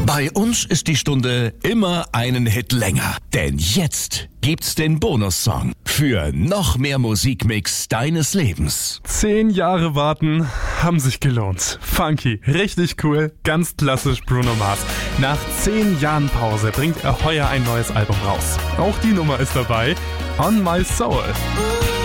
Bei uns ist die Stunde immer einen Hit länger. Denn jetzt gibt's den Bonussong für noch mehr Musikmix deines Lebens. 10 Jahre warten haben sich gelohnt. Funky, richtig cool, ganz klassisch Bruno Mars. Nach 10 Jahren Pause bringt er heuer ein neues Album raus. Auch die Nummer ist dabei, On My Soul.